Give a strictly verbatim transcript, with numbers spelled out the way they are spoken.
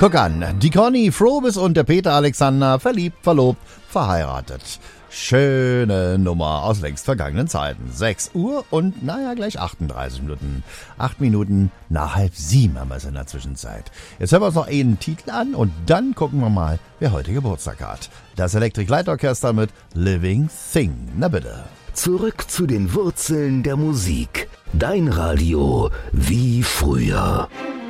Guck an, die Conny Frobis und der Peter Alexander, verliebt, verlobt, verheiratet. Schöne Nummer aus längst vergangenen Zeiten. sechs Uhr und naja, gleich achtunddreißig Minuten. Acht Minuten nach halb sieben haben wir es in der Zwischenzeit. Jetzt hören wir uns noch einen Titel an und dann gucken wir mal, wer heute Geburtstag hat. Das Electric Light Orchestra mit Living Thing. Na bitte. Zurück zu den Wurzeln der Musik. Dein Radio wie früher.